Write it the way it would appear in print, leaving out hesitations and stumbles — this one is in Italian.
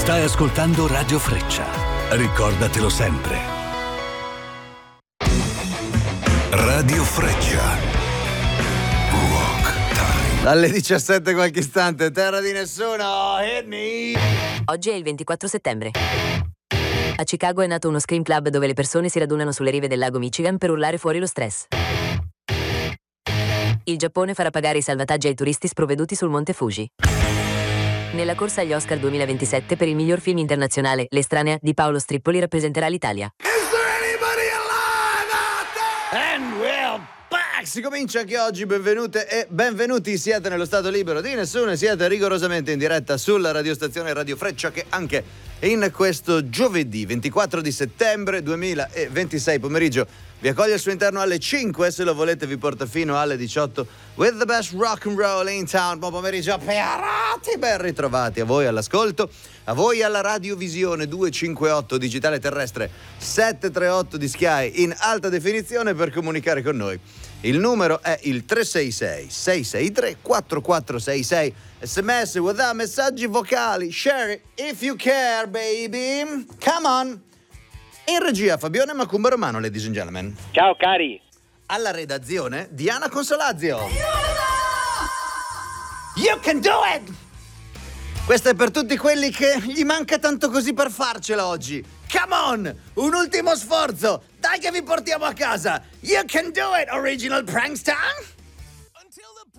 Stai ascoltando Radio Freccia. Ricordatelo sempre. Radio Freccia. Rock Time. Dalle 17 qualche istante, terra di nessuno, hit me. Oggi è il 24 settembre. A Chicago è nato uno scream club dove le persone si radunano sulle rive del lago Michigan per urlare fuori lo stress. Il Giappone farà pagare i salvataggi ai turisti sprovveduti sul Monte Fuji. Nella corsa agli Oscar 2027 per il miglior film internazionale, L'estranea di Paolo Strippoli rappresenterà l'Italia. Is there anybody alive out there? And we're back! Si comincia anche oggi, benvenute e benvenuti, siete nello Stato Libero di Nessuno e siete rigorosamente in diretta sulla radiostazione Radio Freccia che anche in questo giovedì 24 di settembre 2026 pomeriggio vi accoglie al suo interno alle 5, se lo volete vi porta fino alle 18 with the best rock and roll in town. Buon pomeriggio, perati, ben ritrovati a voi all'ascolto, a voi alla radiovisione 258 digitale terrestre 738 di Sky in alta definizione. Per comunicare con noi il numero è il 366 663 4466. SMS, WhatsApp, messaggi vocali, share it if you care baby, come on. In regia Fabione Macumba Romano, ladies and gentlemen. Ciao cari. Alla redazione Diana Consolazio. You can do it! Questo è per tutti quelli che gli manca tanto così per farcela oggi. Come on! Un ultimo sforzo! Dai che vi portiamo a casa! You can do it, original prankster!